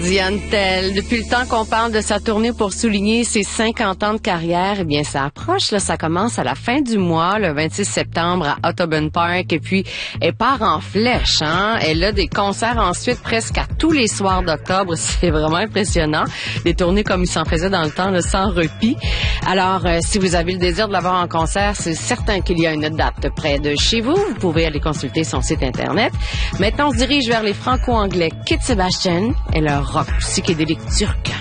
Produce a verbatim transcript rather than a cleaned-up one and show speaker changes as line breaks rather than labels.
Diane Tell, depuis le temps qu'on parle de sa tournée pour souligner ses cinquante ans de carrière, eh bien, ça approche, là, ça commence à la fin du mois, le vingt-six septembre à Audubon Park, et puis elle part en flèche, hein. Elle a des concerts ensuite presque à tous les soirs d'octobre, c'est vraiment impressionnant. Des tournées comme il s'en faisait dans le temps, là, sans répit. Alors, euh, si vous avez le désir de la voir en concert, c'est certain qu'il y a une date près de chez vous. Vous pouvez aller consulter son site Internet. Maintenant, on se dirige vers les franco-anglais Kit Sebastian et leur rock psychédélique turc.